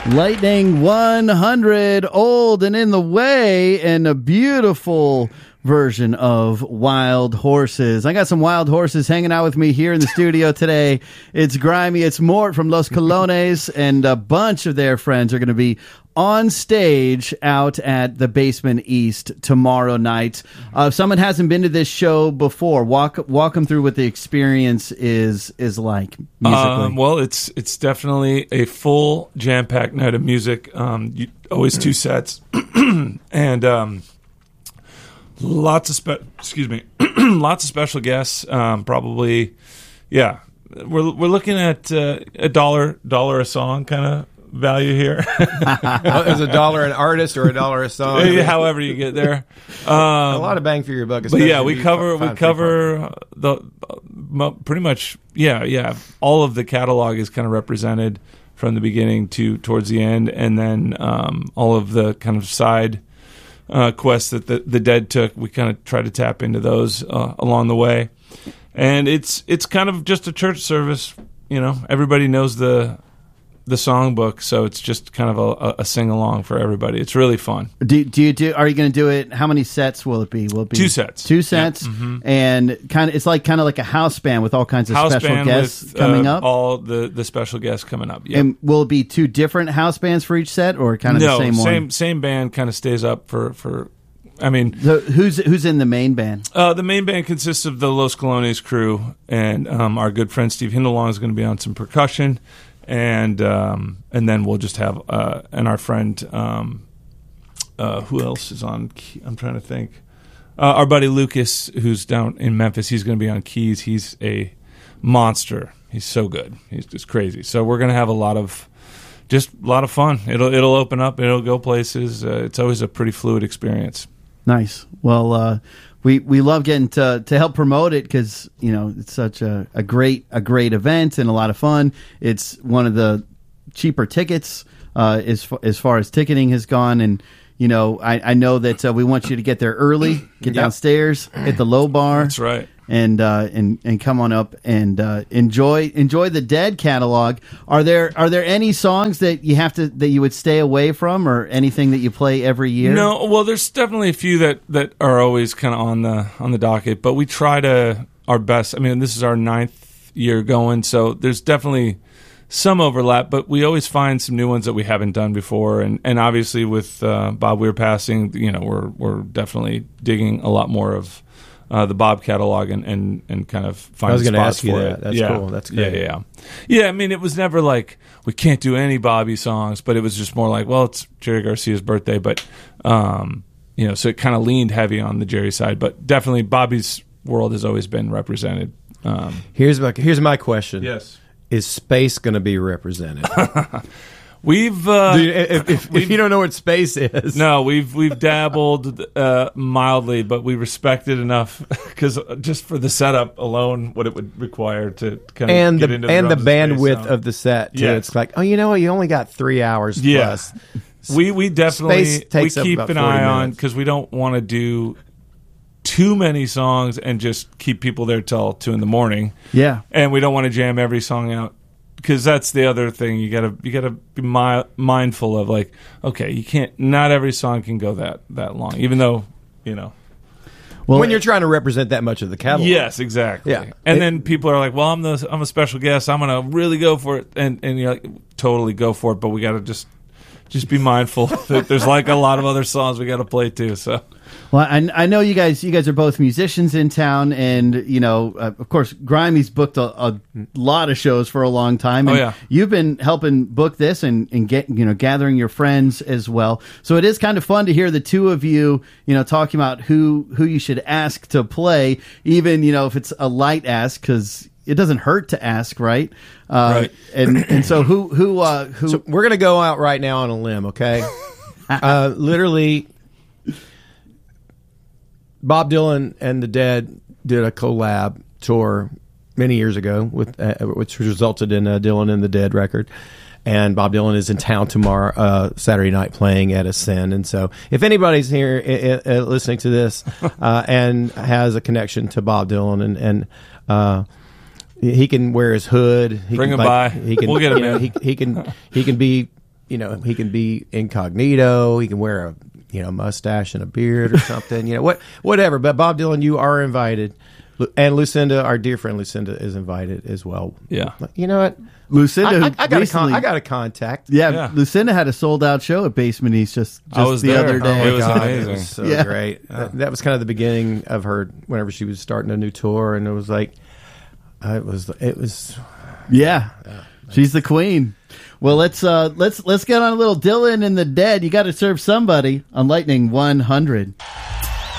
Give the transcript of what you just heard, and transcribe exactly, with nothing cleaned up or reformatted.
Lightning one hundred, Old and in the Way, and a beautiful version of Wild Horses. I got some wild horses hanging out with me here in the studio today. It's Grimy, it's Mort from Los Colones, and a bunch of their friends are going to be on stage out at the Basement East tomorrow night. Uh, if someone hasn't been to this show before, walk walk them through what the experience is is like musically. Um, well, it's it's definitely a full jam-packed night of music. Um, you, always two sets, and um, lots of spe- excuse me, lots of special guests. Um, probably, yeah, we're we're looking at uh, a dollar dollar a song kind of value here. Is a dollar an artist or a dollar a song? However you get there. Um, a lot of bang for your buck. But yeah, we cover we cover the uh, pretty much yeah yeah all of the catalog is kind of represented from the beginning to towards the end, and then um, all of the kind of side uh, quests that the, the Dead took, we kind of try to tap into those uh, along the way, and it's it's kind of just a church service. You know, everybody knows the. the songbook, so it's just kind of a, a sing along for everybody. It's really fun. Do, do you do? Are you going to do it? How many sets will it be? Will it be two sets? Two sets, yep. mm-hmm. and kind of it's like kind of like a house band with all kinds of house special band guests with, coming uh, up. All the, the special guests coming up. Yep. And will it be two different house bands for each set, or kind of no, the same one? same same band kind of stays up for for. I mean, so who's who's in the main band? Uh, the main band consists of the Los Colones crew, and um, our good friend Steve Hindalong is going to be on some percussion. And um, and then we'll just have uh, and our friend um, uh, who else is on key? I'm trying to think. Uh, our buddy Lucas, who's down in Memphis, he's going to be on keys. He's a monster. He's so good. He's just crazy. So we're going to have a lot of just a lot of fun. It'll it'll open up. It'll go places. Uh, it's always a pretty fluid experience. Nice. Well, uh, we we love getting to to help promote it because you know it's such a, a great a great event and a lot of fun. It's one of the cheaper tickets uh, as as far as ticketing has gone, and you know I, I know that uh, we want you to get there early, get yep. downstairs, hit the low bar. That's right. And uh, and and come on up and uh, enjoy enjoy the Dead catalog. Are there are there any songs that you have to that you would stay away from, or anything that you play every year? No, well, there's definitely a few that, that are always kind of on the on the docket, but we try to our best. I mean, this is our ninth year going, so there's definitely some overlap, but we always find some new ones that we haven't done before, and and obviously with uh, Bob Weir passing, you know, we're we're definitely digging a lot more of. Uh, the Bob catalog and, and, and kind of find I was going to ask you for that. it. That's yeah. cool. That's great. Yeah, yeah, yeah. Yeah, I mean, it was never like we can't do any Bobby songs, but it was just more like, well, it's Jerry Garcia's birthday, but um, you know, so it kind of leaned heavy on the Jerry side, but definitely Bobby's world has always been represented. Um, here's my here's my question. Yes, is space going to be represented? We've uh, Dude, if, if, if you don't know what space is, no, we've we've dabbled uh, mildly, but we respect it enough because just for the setup alone, what it would require to kind of and get the into the and the bandwidth space, of the set too. Yeah. It's like, oh, you know what? You only got three hours yeah. plus. We we definitely Space we takes up keep about an forty eye on minutes. because we don't want to do too many songs and just keep people there till two in the morning. Yeah, and we don't want to jam every song out. Because that's the other thing you gotta you gotta be mi- mindful of. Like, okay, you can't. Not every song can go that that long, even though you know. Well, when you're trying to represent that much of the catalog, yes, exactly. Yeah, and it, then people are like, "Well, I'm the I'm a special guest. I'm gonna really go for it," and and you're like, totally go for it. But we gotta just just be mindful that there's like a lot of other songs we gotta play too. So. Well, I, I know you guys. You guys are both musicians in town, and you know, uh, of course, Grimey's booked a, a lot of shows for a long time. And oh yeah, you've been helping book this and, and get you know gathering your friends as well. So it is kind of fun to hear the two of you, you know, talking about who who you should ask to play, even you know if it's a light ask because it doesn't hurt to ask, right? Uh, right. And and so who who uh, who? So we're gonna go out right now on a limb, okay? uh, literally. Bob Dylan and the Dead did a collab tour many years ago, with uh, which resulted in a Dylan and the Dead record. And Bob Dylan is in town tomorrow, uh, Saturday night, playing at Ascend. And so, if anybody's here uh, uh, listening to this uh, and has a connection to Bob Dylan, and, and uh, he can wear his hood, he bring can, him like, by. He can, we'll get him you know, in. He, he can he can be you know, he can be incognito. He can wear a, you know, mustache and a beard or something. You know, what, whatever. But Bob Dylan, you are invited, and Lucinda, our dear friend Lucinda, is invited as well. Yeah. You know what? Lucinda, I, I, I got recently, a con- I got a contact. yeah, Yeah. Lucinda had a sold out show at Basement East just, just I was the there. other Oh, day. it was God, amazing. It was so Yeah. great. That, that was kind of the beginning of her. Whenever she was starting a new tour, and it was like, uh, it was, it was. Yeah, she's the queen. Well, let's uh, let's let's get on a little Dylan and the Dead. You got to serve somebody on Lightning one hundred.